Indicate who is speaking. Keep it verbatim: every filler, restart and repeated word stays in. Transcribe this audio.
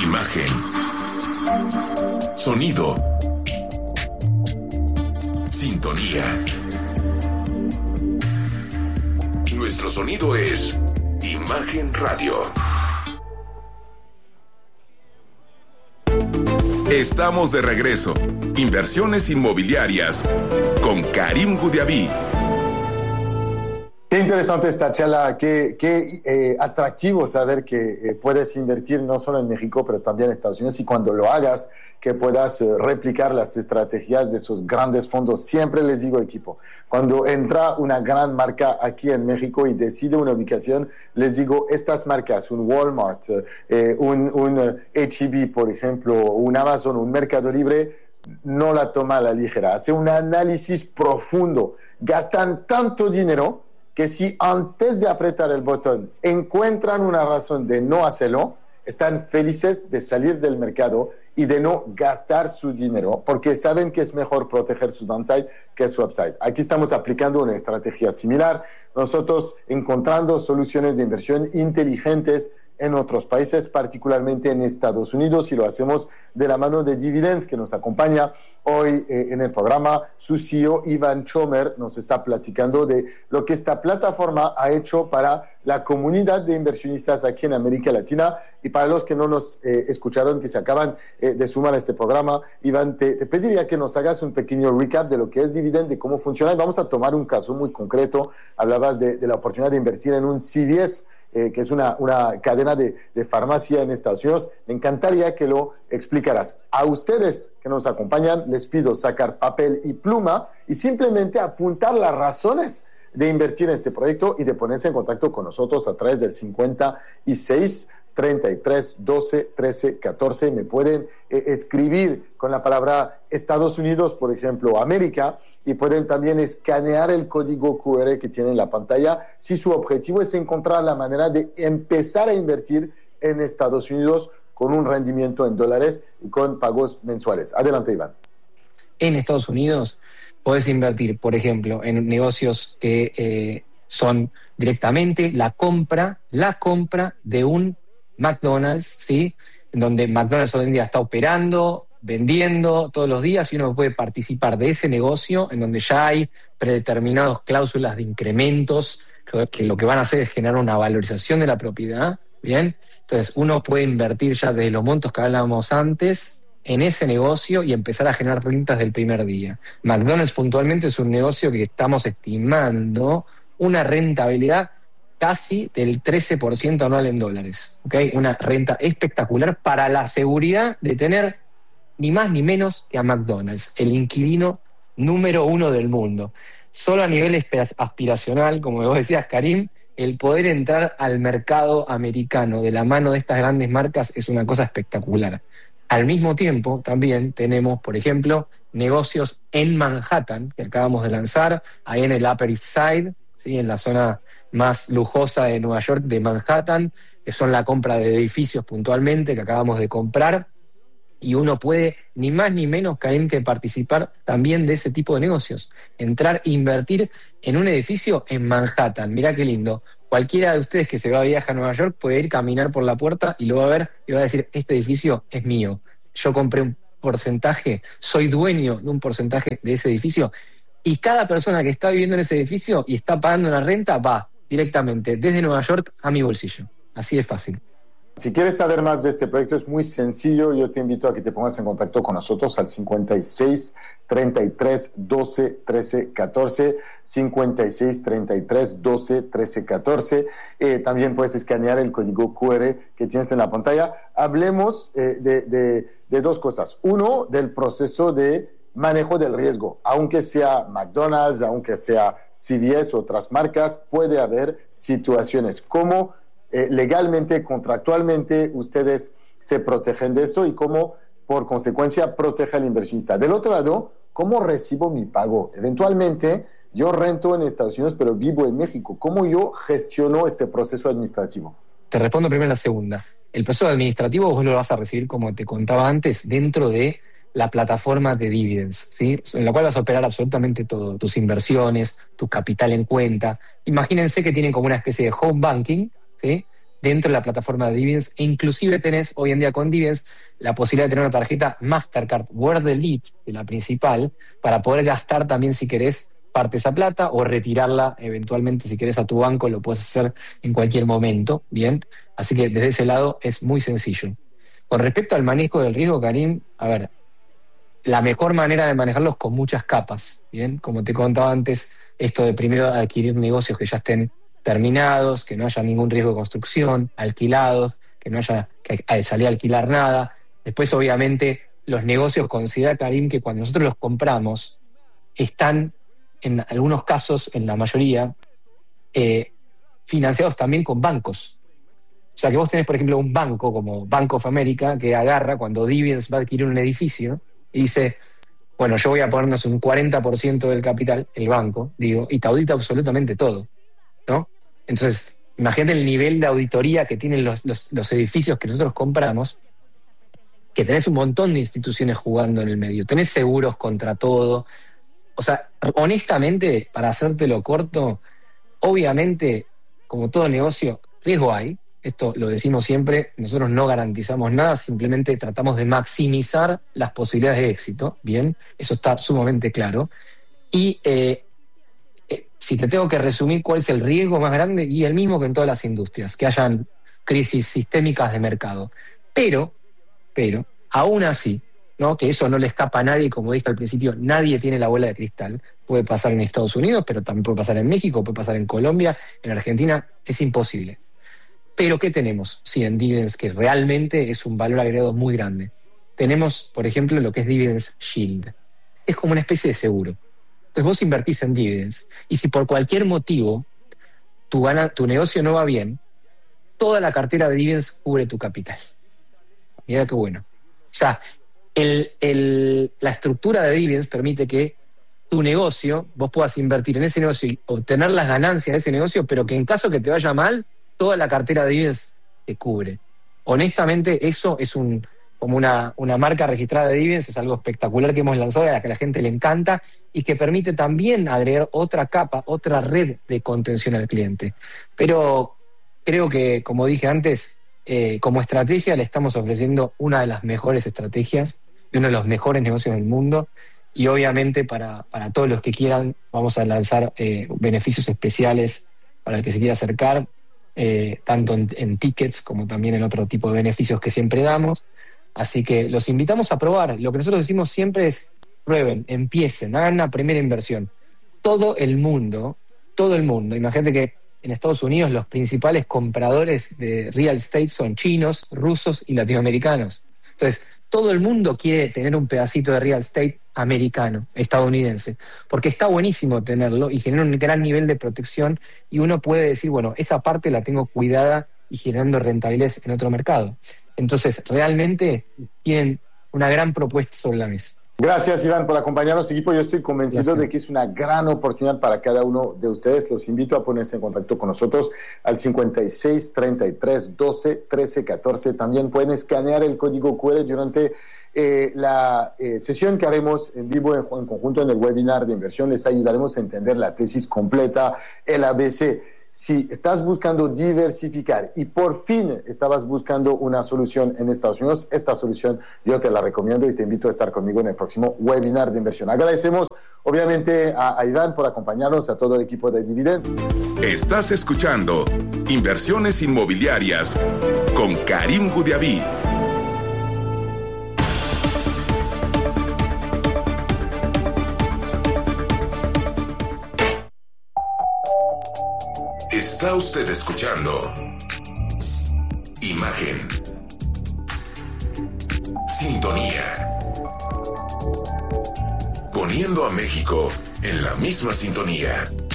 Speaker 1: Imagen. Sonido. Sintonía. Nuestro sonido es Imagen Radio. Estamos de regreso. Inversiones inmobiliarias con Karim Goudiaby.
Speaker 2: Qué interesante esta charla, qué, qué eh, atractivo saber que eh, puedes invertir no solo en México, pero también en Estados Unidos, y cuando lo hagas, que puedas eh, replicar las estrategias de esos grandes fondos. Siempre les digo, equipo, cuando entra una gran marca aquí en México y decide una ubicación, les digo, estas marcas, un Walmart, eh, un, un H E B, por ejemplo, un Amazon, un Mercado Libre, no la toma a la ligera. Hace un análisis profundo. Gastan tanto dinero que si antes de apretar el botón encuentran una razón de no hacerlo, están felices de salir del mercado y de no gastar su dinero, porque saben que es mejor proteger su downside que su upside. Aquí estamos aplicando una estrategia similar, nosotros encontrando soluciones de inversión inteligentes en otros países, particularmente en Estados Unidos, y lo hacemos de la mano de Dividends, que nos acompaña hoy eh, en el programa. Su C E O, Ivan Chomer, nos está platicando de lo que esta plataforma ha hecho para la comunidad de inversionistas aquí en América Latina. Y para los que no nos eh, escucharon, que se acaban eh, de sumar a este programa, Iván, te, te pediría que nos hagas un pequeño recap de lo que es Dividend, de cómo funciona. Y vamos a tomar un caso muy concreto. Hablabas de, de la oportunidad de invertir en un C V S, Eh, que es una, una cadena de, de farmacia en Estados Unidos. Me encantaría que lo explicaras. A ustedes que nos acompañan, les pido sacar papel y pluma y simplemente apuntar las razones de invertir en este proyecto y de ponerse en contacto con nosotros a través del cincuenta y seis, treinta y tres, doce, trece, catorce. Me pueden eh, escribir con la palabra Estados Unidos, por ejemplo, América, y pueden también escanear el código Q R que tiene en la pantalla si su objetivo es encontrar la manera de empezar a invertir en Estados Unidos con un rendimiento en dólares y con pagos mensuales. Adelante, Iván.
Speaker 3: En Estados Unidos podés invertir, por ejemplo, en negocios que eh, son directamente la compra, la compra de un McDonald's, ¿sí? Donde McDonald's hoy en día está operando, vendiendo todos los días, y uno puede participar de ese negocio en donde ya hay predeterminadas cláusulas de incrementos que lo que van a hacer es generar una valorización de la propiedad, ¿bien? Entonces uno puede invertir ya desde los montos que hablábamos antes en ese negocio y empezar a generar rentas del primer día. McDonald's puntualmente es un negocio que estamos estimando una rentabilidad casi del trece por ciento anual en dólares, ¿ok? Una renta espectacular para la seguridad de tener ni más ni menos que a McDonald's, el inquilino número uno del mundo. Solo a nivel aspiracional, como vos decías, Karim, el poder entrar al mercado americano de la mano de estas grandes marcas es una cosa espectacular. Al mismo tiempo, también tenemos, por ejemplo, negocios en Manhattan, que acabamos de lanzar, ahí en el Upper East Side, ¿sí? En la zona más lujosa de Nueva York, de Manhattan, que son la compra de edificios puntualmente, que acabamos de comprar, y uno puede, ni más ni menos, Karim, que participar también de ese tipo de negocios. Entrar e invertir en un edificio en Manhattan. Mirá qué lindo. Cualquiera de ustedes que se va a viajar a Nueva York puede ir, caminar por la puerta y lo va a ver y va a decir, este edificio es mío. Yo compré un porcentaje, soy dueño de un porcentaje de ese edificio, y cada persona que está viviendo en ese edificio y está pagando una renta va directamente desde Nueva York a mi bolsillo. Así de fácil.
Speaker 2: Si quieres saber más de este proyecto, es muy sencillo. Yo te invito a que te pongas en contacto con nosotros al cincuenta y seis, treinta y tres, doce, trece, catorce, cincuenta y seis, treinta y tres, doce, trece, catorce. Eh, también puedes escanear el código Q R que tienes en la pantalla. Hablemos eh, de, de, de dos cosas. Uno, del proceso de manejo del riesgo. Aunque sea McDonald's, aunque sea C V S, otras marcas, puede haber situaciones como Eh, legalmente, contractualmente, ustedes se protegen de esto y cómo, por consecuencia, protege al inversionista. Del otro lado, ¿cómo recibo mi pago? Eventualmente, yo rento en Estados Unidos, pero vivo en México. ¿Cómo yo gestiono este proceso administrativo?
Speaker 3: Te respondo primero la segunda. El proceso administrativo vos lo vas a recibir, como te contaba antes, dentro de la plataforma de Dividends, ¿sí? En la cual vas a operar absolutamente todo, tus inversiones, tu capital en cuenta. Imagínense que tienen como una especie de home banking, ¿sí? dentro de la plataforma de Dividends, e inclusive tenés hoy en día con Dividends la posibilidad de tener una tarjeta Mastercard World Elite, de la principal, para poder gastar también si querés parte de esa plata o retirarla eventualmente si querés a tu banco, lo puedes hacer en cualquier momento, ¿bien? Así que desde ese lado es muy sencillo. Con respecto al manejo del riesgo, Karim, a ver, la mejor manera de manejarlo es con muchas capas, ¿bien? Como te contaba antes, esto de primero adquirir negocios que ya estén terminados, que no haya ningún riesgo de construcción, alquilados, que no haya que salir a alquilar nada. Después, obviamente, los negocios, considera, Karim, que cuando nosotros los compramos, están, en algunos casos, en la mayoría, eh, financiados también con bancos. O sea, que vos tenés, por ejemplo, un banco como Bank of America que agarra cuando Dividends va a adquirir un edificio y dice, bueno, yo voy a ponernos un cuarenta por ciento del capital, el banco, digo, y te audita absolutamente todo, ¿no? Entonces, imagínate el nivel de auditoría que tienen los, los, los edificios que nosotros compramos, que tenés un montón de instituciones jugando en el medio, tenés seguros contra todo. O sea, honestamente, para hacértelo corto, obviamente, como todo negocio, riesgo hay. Esto lo decimos siempre, nosotros no garantizamos nada, simplemente tratamos de maximizar las posibilidades de éxito, ¿bien? Eso está sumamente claro. Y eh, eh, si te tengo que resumir cuál es el riesgo más grande, y el mismo que en todas las industrias, que hayan crisis sistémicas de mercado. Pero, pero, aún así, ¿no? Que eso no le escapa a nadie, como dije al principio, nadie tiene la bola de cristal. Puede pasar en Estados Unidos, pero también puede pasar en México, puede pasar en Colombia, en Argentina, es imposible. Pero ¿qué tenemos? Sí, en Dividends, que realmente es un valor agregado muy grande. Tenemos, por ejemplo, lo que es Dividends Shield. Es como una especie de seguro. Entonces vos invertís en Dividends y si por cualquier motivo tu, gana, tu negocio no va bien, toda la cartera de Dividends cubre tu capital. Mira qué bueno. O sea, el, el, la estructura de Dividends permite que tu negocio, vos puedas invertir en ese negocio y obtener las ganancias de ese negocio, pero que en caso que te vaya mal, toda la cartera de Dividends te cubre. Honestamente, eso es un, como una, una marca registrada de Dividends, es algo espectacular que hemos lanzado y a la que a la gente le encanta y que permite también agregar otra capa, otra red de contención al cliente. Pero creo que, como dije antes, eh, como estrategia le estamos ofreciendo una de las mejores estrategias y uno de los mejores negocios del mundo. Y obviamente para, para todos los que quieran vamos a lanzar eh, beneficios especiales para el que se quiera acercar. Eh, tanto en, en tickets como también en otro tipo de beneficios que siempre damos. Así que los invitamos a probar. Lo que nosotros decimos siempre es prueben, empiecen, hagan una primera inversión. Todo el mundo, todo el mundo, imagínate que en Estados Unidos los principales compradores de real estate son chinos, rusos y latinoamericanos. Entonces, todo el mundo quiere tener un pedacito de real estate americano, estadounidense, porque está buenísimo tenerlo y genera un gran nivel de protección y uno puede decir, bueno, esa parte la tengo cuidada y generando rentabilidades en otro mercado. Entonces, realmente tienen una gran propuesta sobre la mesa.
Speaker 2: Gracias, Iván, por acompañarnos, equipo. Yo estoy convencido
Speaker 3: Gracias.
Speaker 2: de que es una gran oportunidad para cada uno de ustedes. Los invito a ponerse en contacto con nosotros al cincuenta y seis, treinta y tres, doce, trece, catorce. También pueden escanear el código cu erre durante eh, la eh, sesión que haremos en vivo en, en conjunto en el webinar de inversión. Les ayudaremos a entender la tesis completa, el A B C. Si estás buscando diversificar y por fin estabas buscando una solución en Estados Unidos, esta solución yo te la recomiendo y te invito a estar conmigo en el próximo webinar de inversión. Agradecemos obviamente a, a Iván por acompañarnos, a todo el equipo de Dividends.
Speaker 1: Estás escuchando Inversiones Inmobiliarias con Karim Goudiaby. Está usted escuchando Imagen. Sintonía. Poniendo a México en la misma sintonía.